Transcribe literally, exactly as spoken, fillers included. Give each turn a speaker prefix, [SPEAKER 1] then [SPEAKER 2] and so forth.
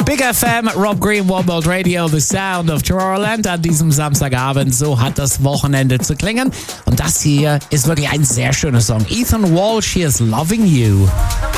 [SPEAKER 1] Big F M, Rob Green, One World Radio, The Sound of Tomorrowland an diesem Samstagabend. So hat das Wochenende zu klingen. Und das hier ist wirklich ein sehr schöner Song. Ethan Walsh, He is Loving You.